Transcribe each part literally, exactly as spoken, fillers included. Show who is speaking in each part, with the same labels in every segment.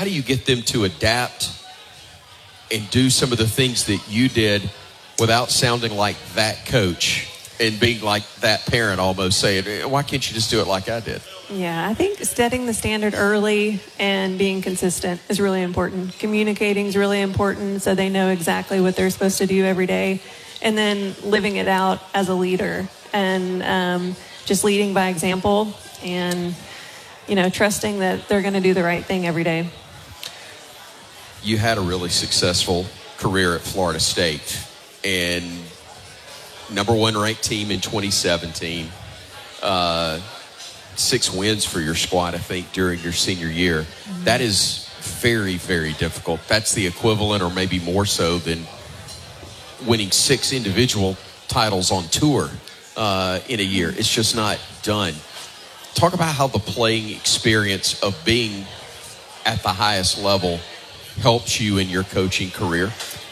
Speaker 1: how do you get them to adapt and do some of the things that you did without sounding like that coach and being like that parent almost saying, why can't you just do it like I did?
Speaker 2: Yeah, I think setting the standard early and being consistent is really important. Communicating is really important so they know exactly what they're supposed to do every day. And then living it out as a leader and um, just leading by example and, you know, trusting that they're going to do the right thing every day.
Speaker 1: You had a really successful career at Florida State and number one ranked team in twenty seventeen. Uh, six wins for your squad, I think, during your senior year. Mm-hmm. That is very, very difficult. That's the equivalent or maybe more so than winning six individual titles on tour uh, in a year. It's just not done. Talk about how the playing experience of being at the highest level helps you in your coaching career.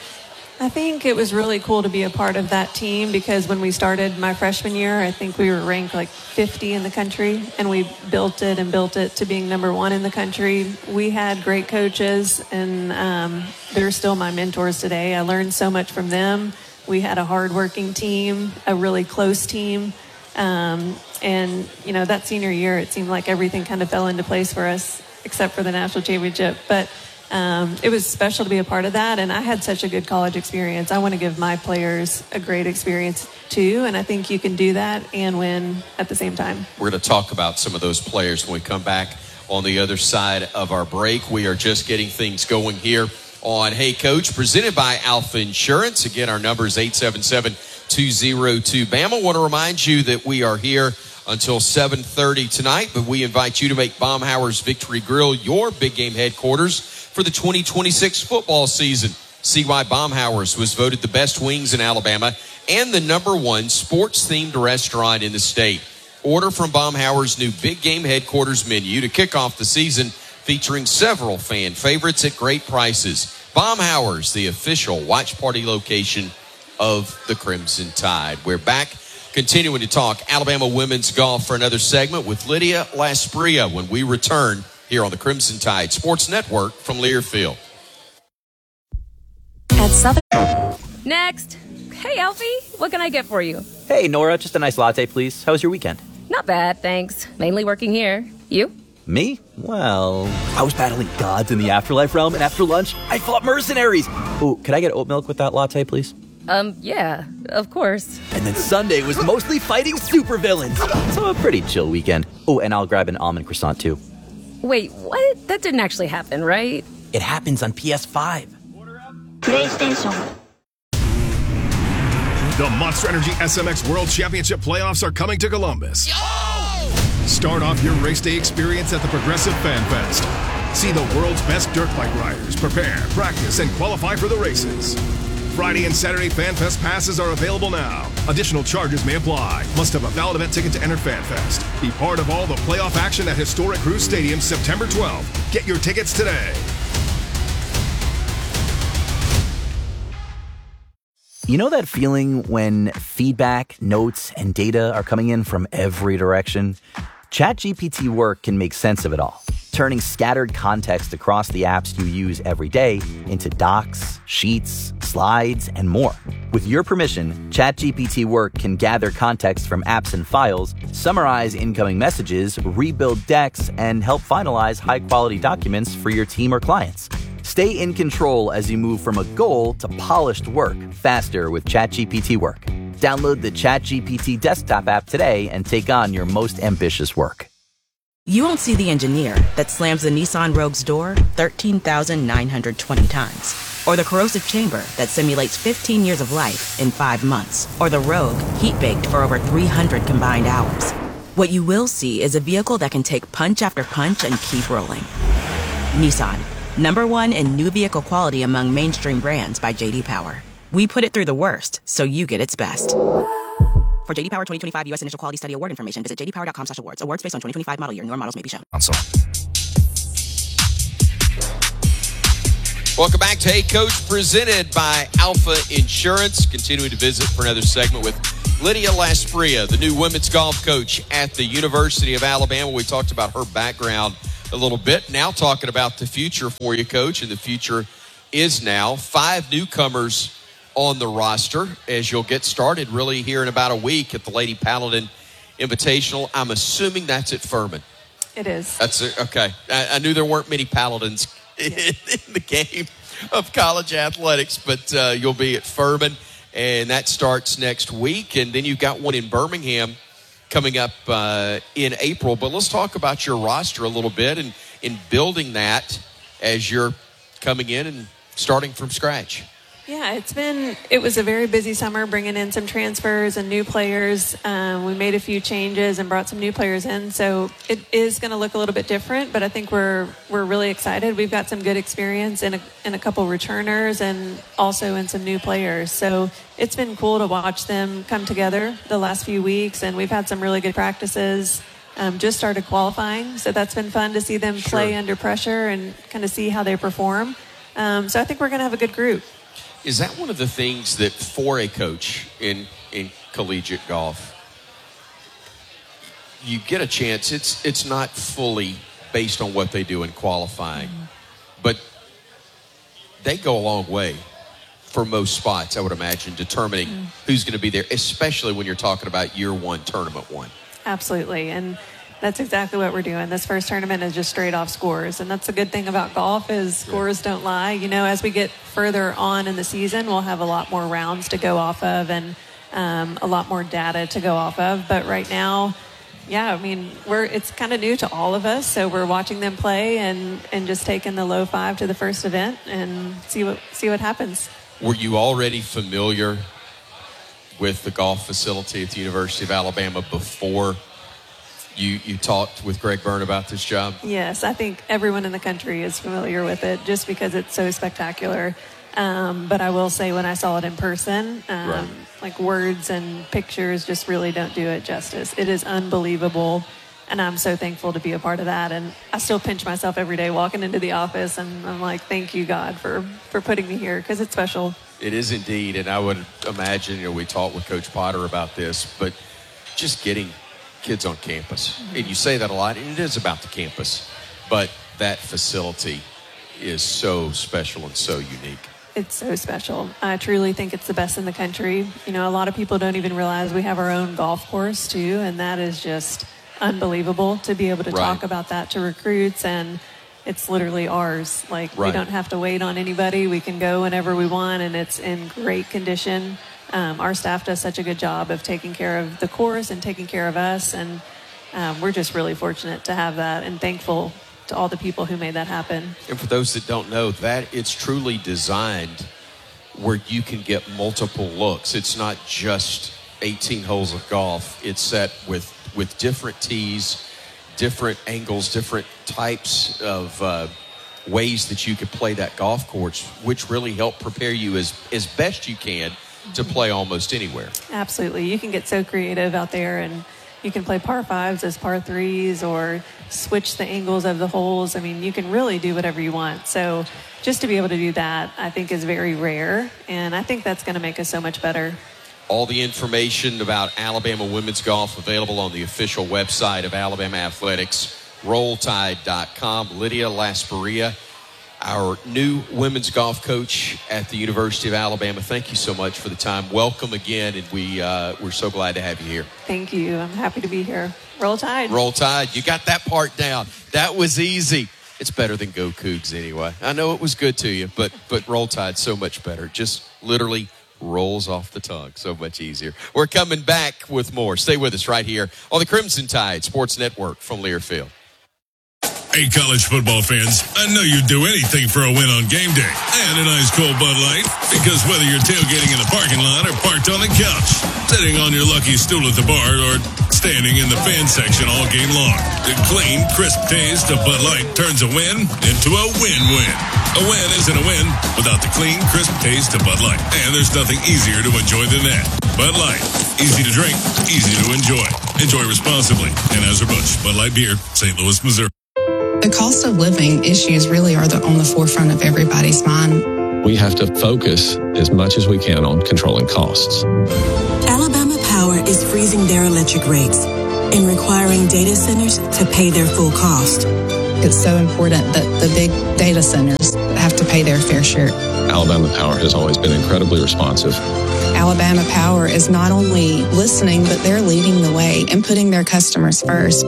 Speaker 2: I think it was really cool to be a part of that team because when we started my freshman year, I think we were ranked like fifty in the country, and we built it and built it to being number one in the country. We had great coaches, and um, they're still my mentors today. I learned so much from them. We had a hardworking team, a really close team. Um, and, you know, that senior year, it seemed like everything kind of fell into place for us, except for the national championship. But Um, it was special to be a part of that, and I had such a good college experience. I want to give my players a great experience too, and I think you can do that and win at the same time.
Speaker 1: We're going to talk about some of those players when we come back on the other side of our break. We are just getting things going here on Hey Coach, presented by Alpha Insurance. Again, our number is eight seven seven, two oh two, B A M. I want to remind you that we are here until seven thirty tonight, but we invite you to make Baumhower's Victory Grill your big game headquarters for the twenty twenty-six football season. See why Baumhower's was voted the best wings in Alabama and the number one sports-themed restaurant in the state. Order from Baumhower's new big game headquarters menu to kick off the season, featuring several fan favorites at great prices. Baumhower's, the official watch party location of the Crimson Tide. We're back continuing to talk Alabama women's golf for another segment with Lydia Laspria when we return here on the Crimson Tide Sports Network from Learfield.
Speaker 3: At Southern.
Speaker 4: Next. Hey, Alfie, what can I get for you?
Speaker 5: Hey, Nora, just a nice latte, please. How was your weekend?
Speaker 4: Not bad, thanks. Mainly working here. You?
Speaker 5: Me? Well, I was battling gods in the afterlife realm, and after lunch, I fought mercenaries. Ooh, could I get oat milk with that latte, please?
Speaker 4: Um, yeah, of course.
Speaker 5: And then Sunday was mostly fighting supervillains. So a pretty chill weekend. Oh, and I'll grab an almond croissant, too.
Speaker 4: Wait, what? That didn't actually happen, right?
Speaker 5: It happens on P S five.
Speaker 6: PlayStation.
Speaker 7: The Monster Energy S M X World Championship playoffs are coming to Columbus. Yo! Start off your race day experience at the Progressive Fan Fest. See the world's best dirt bike riders prepare, practice, and qualify for the races. Friday and Saturday Fan Fest passes are available now. Additional charges may apply. Must have a valid event ticket to enter Fan Fest. Be part of all the playoff action at Historic Cruise Stadium September twelfth. Get your tickets today.
Speaker 5: You know that feeling when feedback, notes, and data are coming in from every direction? ChatGPT Work can make sense of it all, turning scattered context across the apps you use every day into docs, sheets, slides, and more. With your permission, ChatGPT Work can gather context from apps and files, summarize incoming messages, rebuild decks, and help finalize high-quality documents for your team or clients. Stay in control as you move from a goal to polished work faster with ChatGPT Work. Download the ChatGPT desktop app today and take on your most ambitious work.
Speaker 3: You won't see the engineer that slams the Nissan Rogue's door thirteen thousand nine hundred twenty times. Or the corrosive chamber that simulates fifteen years of life in five months. Or the Rogue heat-baked for over three hundred combined hours. What you will see is a vehicle that can take punch after punch and keep rolling. Nissan, number one in new vehicle quality among mainstream brands by J D Power. We put it through the worst, so you get its best. For J D Power twenty twenty-five U S Initial Quality Study Award information, visit j d power dot com slash awards. Awards based on twenty twenty-five model year. Newer models may be shown.
Speaker 1: Awesome. Welcome back to Hey Coach, presented by Alpha Insurance. Continuing to visit for another segment with Lydia Laspria, the new women's golf coach at the University of Alabama. We talked about her background a little bit. Now talking about the future for you, Coach, and the future is now. Five newcomers on the roster as you'll get started really here in about a week at the Lady Paladin Invitational. I'm assuming that's at Furman.
Speaker 2: It is.
Speaker 1: That's it. Okay. I, I knew there weren't many Paladins in, in the game of college athletics, but uh, you'll be at Furman, and that starts next week. And then you've got one in Birmingham coming up uh, in April. But let's talk about your roster a little bit and in building that as you're coming in and starting from scratch.
Speaker 2: Yeah, it's been, it was a very busy summer bringing in some transfers and new players. Um, we made a few changes and brought some new players in. So it is going to look a little bit different, but I think we're we're really excited. We've got some good experience in a, in a couple returners and also in some new players. So it's been cool to watch them come together the last few weeks, and we've had some really good practices. Um, just started qualifying, so that's been fun to see them play
Speaker 1: Sure.
Speaker 2: under pressure and kind of see how they perform. Um, so I think we're going to have a good group.
Speaker 1: Is that one of the things that for a coach in, in collegiate golf, you get a chance, it's it's not fully based on what they do in qualifying, mm-hmm. but they go a long way for most spots, I would imagine, determining mm-hmm. who's going to be there, especially when you're talking about year one, tournament one.
Speaker 2: Absolutely, and that's exactly what we're doing. This first tournament is just straight off scores, and that's the good thing about golf is scores don't lie. You know, as we get further on in the season, we'll have a lot more rounds to go off of and um, a lot more data to go off of. But right now, yeah, I mean, we're it's kind of new to all of us, so we're watching them play and, and just taking the low five to the first event and see what see what happens.
Speaker 1: Were you already familiar with the golf facility at the University of Alabama before You you talked with Greg Byrne about this job?
Speaker 2: Yes, I think everyone in the country is familiar with it just because it's so spectacular. Um, but I will say when I saw it in person, um,
Speaker 1: right.
Speaker 2: like words and pictures just really don't do it justice. It is unbelievable, and I'm so thankful to be a part of that. And I still pinch myself every day walking into the office, and I'm like, thank you, God, for, for putting me here because it's special.
Speaker 1: It is indeed, and I would imagine, you know, we talked with Coach Potter about this, but just getting kids on campus. Mm-hmm. And you say that a lot, and it is about the campus, but that facility is so special and so unique.
Speaker 2: It's so special. I truly think it's the best in the country. You know, a lot of people don't even realize we have our own golf course too, and that is just unbelievable to be able to
Speaker 1: right.
Speaker 2: talk about that to recruits, and it's literally ours. Like
Speaker 1: right.
Speaker 2: we don't have to wait on anybody. We can go whenever we want, and it's in great condition. Um, our staff does such a good job of taking care of the course and taking care of us, and um, we're just really fortunate to have that and thankful to all the people who made that happen.
Speaker 1: And for those that don't know, that it's truly designed where you can get multiple looks. It's not just eighteen holes of golf. It's set with, with different tees, different angles, different types of uh, ways that you could play that golf course, which really help prepare you as, as best you can to play almost anywhere.
Speaker 2: Absolutely. You can get so creative out there, and you can play par fives as par threes or switch the angles of the holes. I mean, you can really do whatever you want. So just to be able to do that, I think is very rare, and I think that's going to make us so much better.
Speaker 1: All the information about Alabama women's golf available on the official website of Alabama Athletics, roll tide dot com. Lydia Lasperia, our new women's golf coach at the University of Alabama. Thank you so much for the time. Welcome again, and we, uh, we're so glad to have you here.
Speaker 2: Thank you. I'm happy to be here. Roll Tide.
Speaker 1: Roll Tide. You got that part down. That was easy. It's better than Go Cougs anyway. I know it was good to you, but but Roll Tide's so much better. Just literally rolls off the tongue. So much easier. We're coming back with more. Stay with us right here on the Crimson Tide Sports Network from Learfield.
Speaker 7: Hey, college football fans, I know you'd do anything for a win on game day and a nice cold Bud Light, because whether you're tailgating in the parking lot or parked on the couch, sitting on your lucky stool at the bar, or standing in the fan section all game long, the clean, crisp taste of Bud Light turns a win into a win-win. A win isn't a win without the clean, crisp taste of Bud Light, and there's nothing easier to enjoy than that. Bud Light, easy to drink, easy to enjoy. Enjoy responsibly. Anheuser-Busch, Bud Light Beer, Saint Louis, Missouri.
Speaker 8: The cost of living issues really are the, on the forefront of everybody's mind.
Speaker 9: We have to focus as much as we can on controlling costs.
Speaker 10: Alabama Power is freezing their electric rates and requiring data centers to pay their full cost.
Speaker 8: It's so important that the big data centers have to pay their fair share.
Speaker 9: Alabama Power has always been incredibly responsive.
Speaker 8: Alabama Power is not only listening, but they're leading the way and putting their customers first.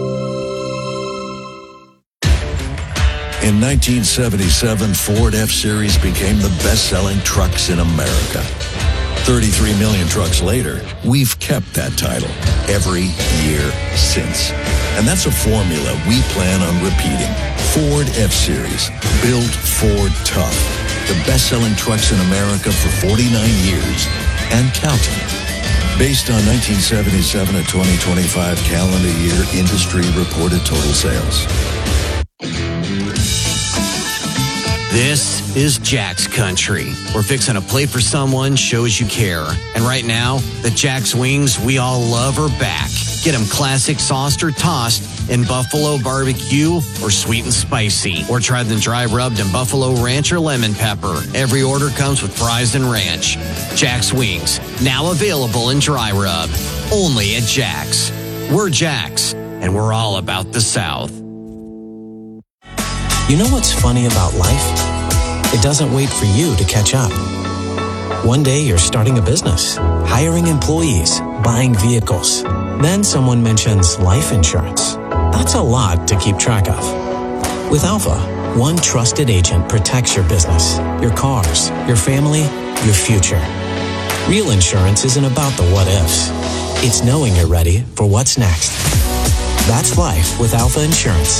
Speaker 11: In nineteen seventy-seven, Ford F-Series became the best-selling trucks in America. thirty-three million trucks later, we've kept that title every year since. And that's a formula we plan on repeating. Ford F-Series, built Ford tough. The best-selling trucks in America for forty-nine years and counting. Based on nineteen seventy-seven to twenty twenty-five calendar year industry reported total sales.
Speaker 12: This is Jack's Country. We're fixing a plate for someone, shows you care. And right now, the Jack's wings we all love are back. Get them classic sauced or tossed in buffalo barbecue or sweet and spicy. Or try them dry rubbed in buffalo ranch or lemon pepper. Every order comes with fries and ranch. Jack's Wings, now available in dry rub. Only at Jack's. We're Jack's, and we're all about the South.
Speaker 13: You know what's funny about life? It doesn't wait for you to catch up. One day you're starting a business, hiring employees, buying vehicles. Then someone mentions life insurance. That's a lot to keep track of. With Alpha, one trusted agent protects your business, your cars, your family, your future. Real insurance isn't about the what ifs. It's knowing you're ready for what's next. That's life with Alpha Insurance.